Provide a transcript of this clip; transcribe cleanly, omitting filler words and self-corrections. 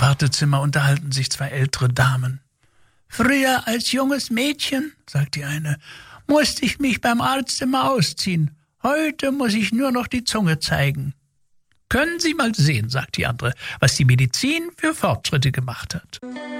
Wartezimmer unterhalten sich zwei ältere Damen. »Früher als junges Mädchen«, sagt die eine, »musste ich mich beim Arzt immer ausziehen. Heute muss ich nur noch die Zunge zeigen.« »Können Sie mal sehen«, sagt die andere, »was die Medizin für Fortschritte gemacht hat.«